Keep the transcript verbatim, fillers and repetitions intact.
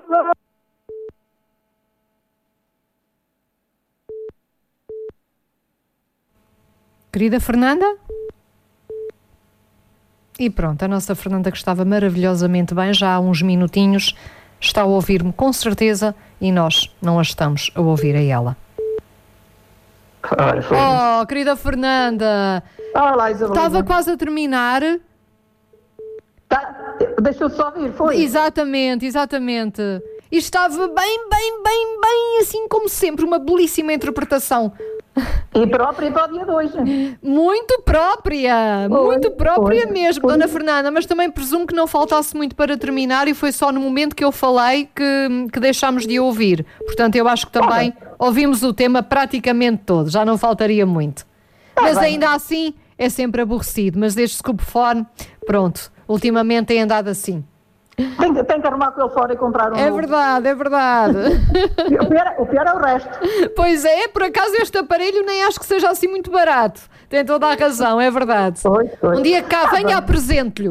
Querida Fernanda? E pronto, a nossa Fernanda, que estava maravilhosamente bem já há uns minutinhos, está a ouvir-me com certeza e nós não a estamos a ouvir a ela. Oh, querida Fernanda! Olá, Isabel. Estava quase a terminar. Tá, deixou só vir, foi? Exatamente, exatamente. E estava bem, bem, bem, bem, assim como sempre, uma belíssima interpretação. E própria para o dia de hoje. Muito própria, Foi, muito própria foi, mesmo, foi. Dona Fernanda, mas também presumo que não faltasse muito para terminar e foi só no momento que eu falei que, que deixámos de ouvir. Portanto, eu acho que também ouvimos o tema praticamente todo, já não faltaria muito. Tá mas bem. ainda assim é sempre aborrecido, mas desde Scoopfone, pronto, ultimamente tem andado assim. Tem, que- tem que arrumar com ele fora e comprar um É novo. verdade, é verdade. O pior, o pior é o resto. Pois é, por acaso este aparelho nem acho que seja assim muito barato. Tem toda a razão, é verdade. Foi, foi. Um dia cá Tá venha, bem. apresente-lhe.